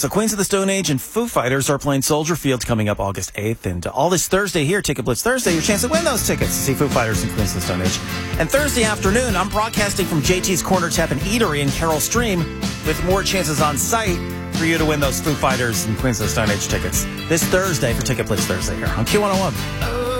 So Queens of the Stone Age and Foo Fighters are playing Soldier Field coming up August 8th. And all this Thursday here, Ticket Blitz Thursday, your chance to win those tickets to see Foo Fighters and Queens of the Stone Age. And Thursday afternoon, I'm broadcasting from JT's Corner Tap and Eatery in Carroll Stream with more chances on site for you to win those Foo Fighters and Queens of the Stone Age tickets this Thursday for Ticket Blitz Thursday here on Q101.